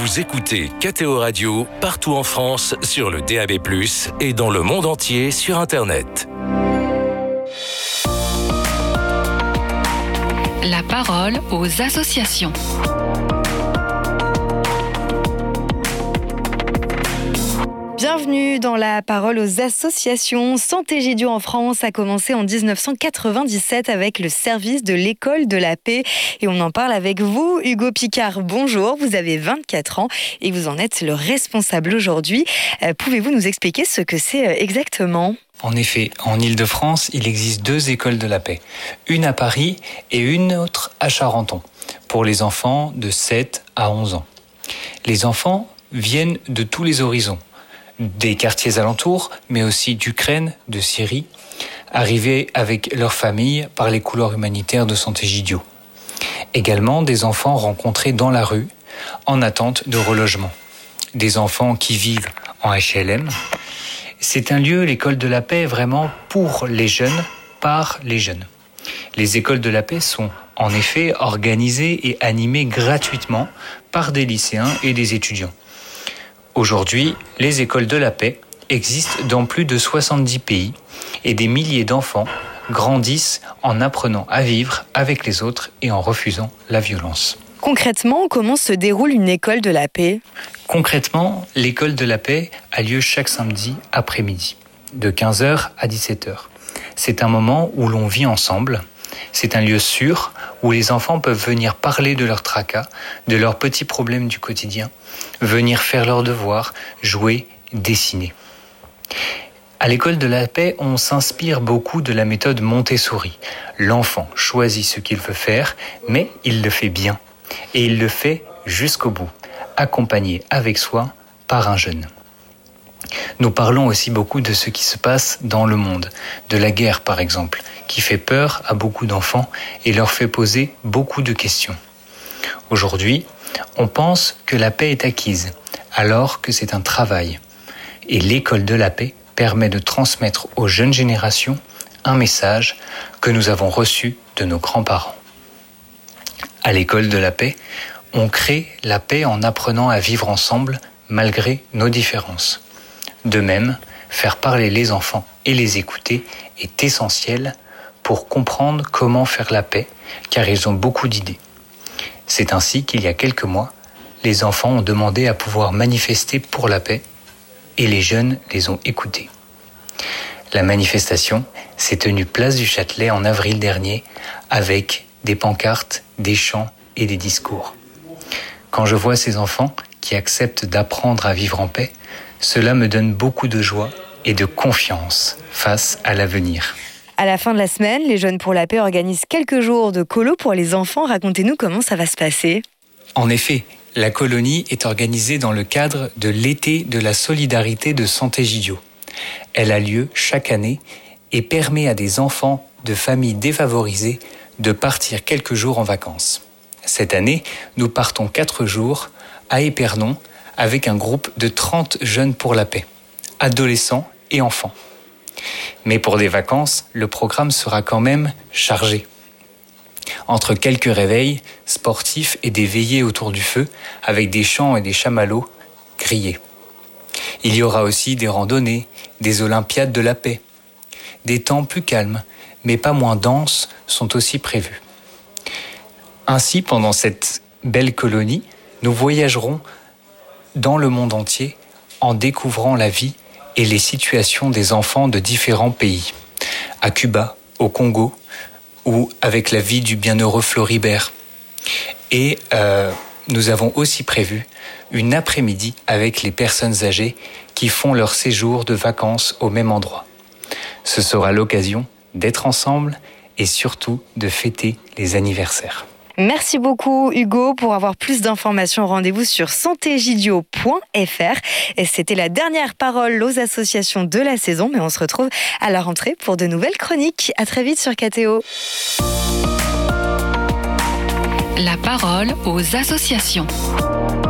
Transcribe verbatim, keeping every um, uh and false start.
Vous écoutez K T O Radio partout en France sur le D A B plus, et dans le monde entier sur Internet. La parole aux associations. Bienvenue dans la parole aux associations. Santé-Gidio en France a commencé en dix-neuf cent quatre-vingt-dix-sept avec le service de l'école de la paix. Et on en parle avec vous, Hugo Picard. Bonjour, vous avez vingt-quatre ans et vous en êtes le responsable aujourd'hui. Euh, pouvez-vous nous expliquer ce que c'est exactement ? En effet, en Île-de-France, il existe deux écoles de la paix. Une à Paris et une autre à Charenton, pour les enfants de sept à onze ans. Les enfants viennent de tous les horizons, des quartiers alentours, mais aussi d'Ukraine, de Syrie, arrivés avec leurs familles par les couloirs humanitaires de Santé-Gidio. Également des enfants rencontrés dans la rue, en attente de relogement. Des enfants qui vivent en H L M. C'est un lieu, l'école de la paix, vraiment pour les jeunes, par les jeunes. Les écoles de la paix sont en effet organisées et animées gratuitement par des lycéens et des étudiants. Aujourd'hui, les écoles de la paix existent dans plus de soixante-dix pays et des milliers d'enfants grandissent en apprenant à vivre avec les autres et en refusant la violence. Concrètement, comment se déroule une école de la paix ? Concrètement, l'école de la paix a lieu chaque samedi après-midi, de quinze heures à dix-sept heures. C'est un moment où l'on vit ensemble. C'est un lieu sûr où les enfants peuvent venir parler de leurs tracas, de leurs petits problèmes du quotidien, venir faire leurs devoirs, jouer, dessiner. À l'école de la paix, on s'inspire beaucoup de la méthode Montessori. L'enfant choisit ce qu'il veut faire, mais il le fait bien. Et il le fait jusqu'au bout, accompagné avec soi par un jeune. Nous parlons aussi beaucoup de ce qui se passe dans le monde, de la guerre par exemple, qui fait peur à beaucoup d'enfants et leur fait poser beaucoup de questions. Aujourd'hui, on pense que la paix est acquise, alors que c'est un travail. Et l'école de la paix permet de transmettre aux jeunes générations un message que nous avons reçu de nos grands-parents. À l'école de la paix, on crée la paix en apprenant à vivre ensemble malgré nos différences. De même, faire parler les enfants et les écouter est essentiel pour comprendre comment faire la paix, car ils ont beaucoup d'idées. C'est ainsi qu'il y a quelques mois, les enfants ont demandé à pouvoir manifester pour la paix et les jeunes les ont écoutés. La manifestation s'est tenue place du Châtelet en avril dernier avec des pancartes, des chants et des discours. Quand je vois ces enfants qui acceptent d'apprendre à vivre en paix, cela me donne beaucoup de joie et de confiance face à l'avenir. À la fin de la semaine, les Jeunes pour la paix organisent quelques jours de colo pour les enfants. Racontez-nous comment ça va se passer. En effet, la colonie est organisée dans le cadre de l'été de la solidarité de Santé-Gidio. Elle a lieu chaque année et permet à des enfants de familles défavorisées de partir quelques jours en vacances. Cette année, nous partons quatre jours à Épernon avec un groupe de trente jeunes pour la paix, adolescents et enfants. Mais pour des vacances, le programme sera quand même chargé. Entre quelques réveils sportifs et des veillées autour du feu, avec des chants et des chamallows grillés. Il y aura aussi des randonnées, des olympiades de la paix. Des temps plus calmes, mais pas moins denses, sont aussi prévus. Ainsi, pendant cette belle colonie, nous voyagerons dans le monde entier en découvrant la vie et les situations des enfants de différents pays. À Cuba, au Congo, ou avec la vie du bienheureux Floribert. Et euh, nous avons aussi prévu une après-midi avec les personnes âgées qui font leur séjour de vacances au même endroit. Ce sera l'occasion d'être ensemble et surtout de fêter les anniversaires. Merci beaucoup Hugo. Pour avoir plus d'informations, rendez-vous sur santégidio point f r. Et c'était la dernière parole aux associations de la saison, mais on se retrouve à la rentrée pour de nouvelles chroniques. À très vite sur K T O. La parole aux associations.